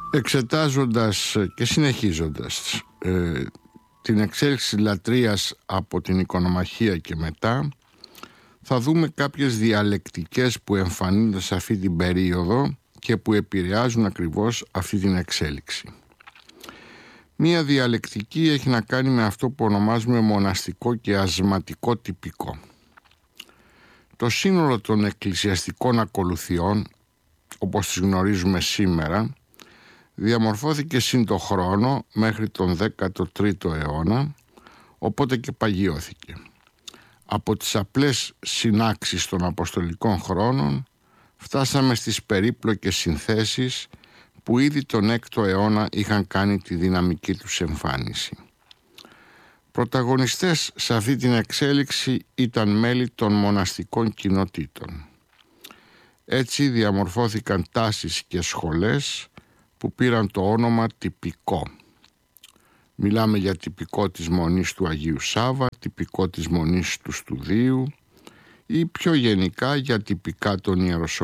Εξετάζοντας και συνεχίζοντας την εξέλιξη λατρείας από την οικονομαχία και μετά, θα δούμε κάποιες διαλεκτικές που εμφανίζονται σε αυτή την περίοδο και που επηρεάζουν ακριβώς αυτή την εξέλιξη. Μία διαλεκτική έχει να κάνει με αυτό που ονομάζουμε μοναστικό και ασματικό τυπικό. Το σύνολο των εκκλησιαστικών ακολουθιών, όπως τις γνωρίζουμε σήμερα, διαμορφώθηκε συν το χρόνο μέχρι τον 13ο αιώνα, οπότε και παγιώθηκε. Από τις απλές συνάξεις των αποστολικών χρόνων φτάσαμε στις περίπλοκες συνθέσεις που ήδη τον 6ο αιώνα είχαν κάνει τη δυναμική τους εμφάνιση. Πρωταγωνιστές σε αυτή την εξέλιξη ήταν μέλη των μοναστικών κοινοτήτων. Έτσι διαμορφώθηκαν τάσεις και σχολές που πήραν το όνομα τυπικό. Μιλάμε για τυπικό της Μονής του Αγίου Σάββα, τυπικό της Μονής του Στουδίου ή πιο γενικά για τυπικά των Ιεροσολύμων.